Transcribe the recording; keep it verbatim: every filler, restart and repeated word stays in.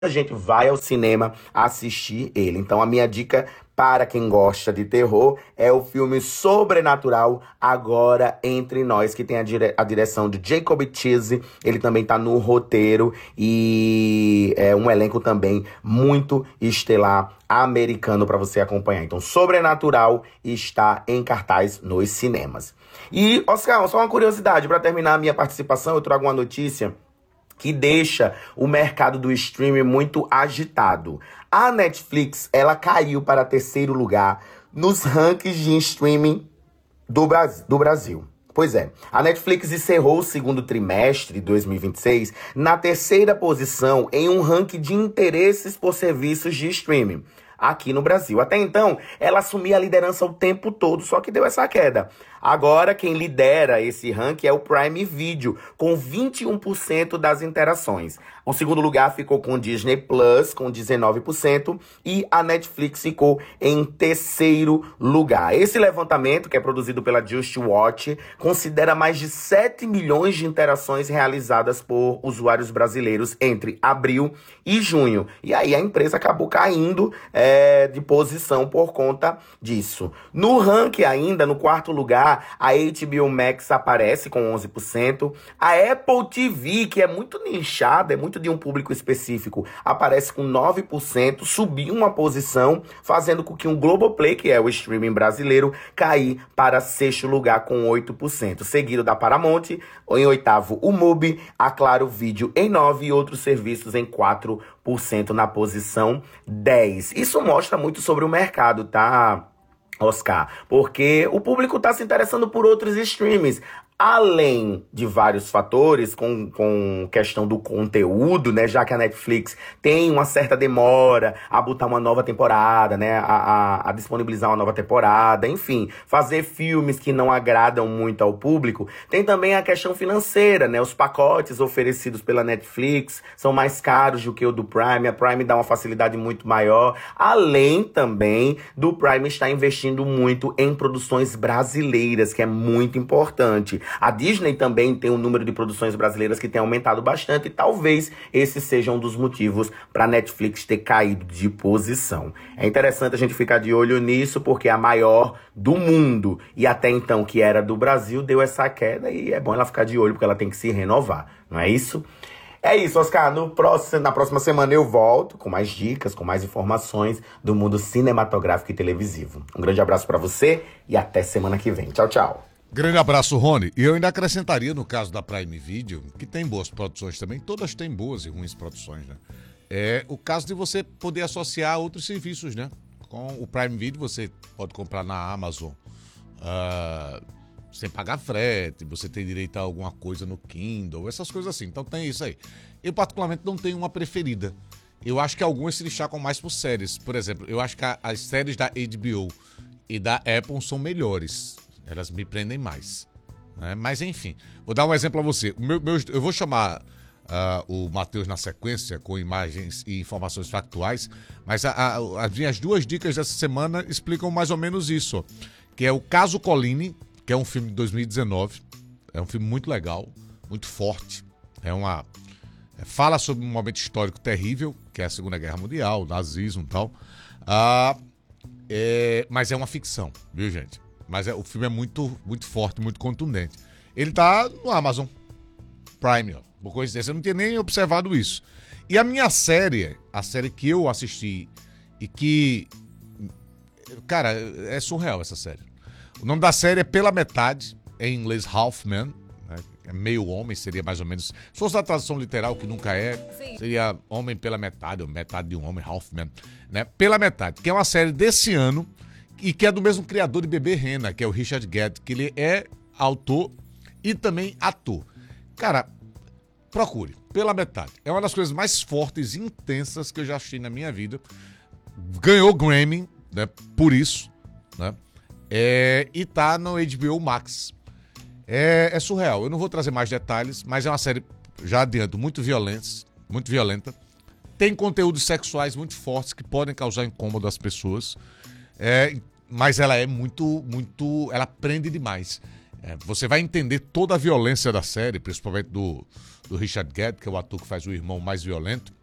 gente vai ao cinema assistir ele. Então a minha dica para quem gosta de terror é o filme Sobrenatural, Agora Entre Nós, que tem a, dire a direção de Jacob Chise. Ele também tá no roteiro e é um elenco também muito estelar americano para você acompanhar. Então Sobrenatural está em cartaz nos cinemas. E, Oscar, só uma curiosidade, para terminar a minha participação, eu trago uma notícia que deixa o mercado do streaming muito agitado. A Netflix, ela caiu para terceiro lugar nos rankings de streaming do, Bras- do Brasil. Pois é, a Netflix encerrou o segundo trimestre de dois mil e vinte e seis na terceira posição em um ranking de interesses por serviços de streaming aqui no Brasil. Até então, ela assumia a liderança o tempo todo, só que deu essa queda. Agora, quem lidera esse ranking é o Prime Video, com vinte e um por cento das interações. O segundo lugar ficou com o Disney Plus, com dezenove por cento, e a Netflix ficou em terceiro lugar. Esse levantamento, que é produzido pela Just Watch, considera mais de sete milhões de interações realizadas por usuários brasileiros entre abril e junho. E aí a empresa acabou caindo é, de posição por conta disso. No ranking ainda, no quarto lugar, a H B O Max aparece com onze por cento. A Apple T V, que é muito nichada, é muito de um público específico, aparece com nove por cento, subiu uma posição, fazendo com que o Globoplay, que é o streaming brasileiro, cair para sexto lugar com oito por cento. Seguido da Paramount, em oitavo o Mubi, a Claro Vídeo em nove e outros serviços em quatro por cento na posição dez. Isso mostra muito sobre o mercado, tá, Oscar? Porque o público está se interessando por outros streams. Além de vários fatores, com, com questão do conteúdo, né? Já que a Netflix tem uma certa demora a botar uma nova temporada, né? A, a, a disponibilizar uma nova temporada, enfim, fazer filmes que não agradam muito ao público. Tem também a questão financeira, né? Os pacotes oferecidos pela Netflix são mais caros do que o do Prime. A Prime dá uma facilidade muito maior. Além também do Prime estar investindo muito em produções brasileiras, que é muito importante. A Disney também tem um número de produções brasileiras que tem aumentado bastante e talvez esse seja um dos motivos para a Netflix ter caído de posição. É interessante a gente ficar de olho nisso porque a maior do mundo e até então que era do Brasil deu essa queda e é bom ela ficar de olho porque ela tem que se renovar, não é isso? É isso, Oscar. No próximo, na próxima semana eu volto com mais dicas, com mais informações do mundo cinematográfico e televisivo. Um grande abraço para você e até semana que vem. Tchau, tchau. Grande abraço, Rony. E eu ainda acrescentaria, no caso da Prime Video, que tem boas produções também, todas têm boas e ruins produções, né? É o caso de você poder associar outros serviços, né? Com o Prime Video você pode comprar na Amazon uh, sem pagar frete, você tem direito a alguma coisa no Kindle, essas coisas assim. Então tem isso aí. Eu particularmente não tenho uma preferida. Eu acho que algumas se destacam mais por séries. Por exemplo, eu acho que a, as séries da H B O e da Apple são melhores. Elas me prendem mais, né? Mas enfim, vou dar um exemplo a você. O meu, meu, eu vou chamar uh, o Matheus na sequência com imagens e informações factuais, mas a, a, as minhas duas dicas dessa semana explicam mais ou menos isso, que é o Caso Colline, que é um filme de dois mil e dezenove, é um filme muito legal, muito forte, é uma é, fala sobre um momento histórico terrível, que é a Segunda Guerra Mundial, o nazismo e tal, uh, é, mas é uma ficção, viu, gente? Mas é, o filme é muito, muito forte, muito contundente. Ele tá no Amazon Prime, ó. Por coincidência, eu não tinha nem observado isso. E a minha série, a série que eu assisti e que... Cara, é surreal essa série. O nome da série é Pela Metade, em inglês Half Man, né? É meio homem, seria mais ou menos... Se fosse a tradução literal, que nunca é, sim, seria homem pela metade, ou metade de um homem, Half Man, né? Pela Metade, que é uma série desse ano, e que é do mesmo criador de Bebê Rena, que é o Richard Gere, que ele é autor e também ator. Cara, procure, Pela Metade. É uma das coisas mais fortes e intensas que eu já assisti na minha vida. Ganhou Grammy, né, por isso, né? É, e tá no H B O Max. É, é surreal. Eu não vou trazer mais detalhes, mas é uma série, já adianto, muito violenta, muito violenta. Tem conteúdos sexuais muito fortes que podem causar incômodo às pessoas. É, mas ela é muito, muito... Ela prende demais. É, você vai entender toda a violência da série, principalmente do, do Richard Gere, que é o ator que faz o irmão mais violento.